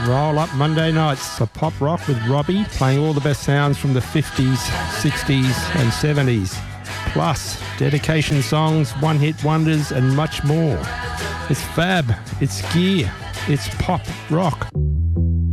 Roll Up Monday nights for Pop Rock with Robbie, playing all the best sounds from the 50s, 60s and 70s. Plus, dedication songs, one-hit wonders and much more. It's fab, it's gear, it's pop rock.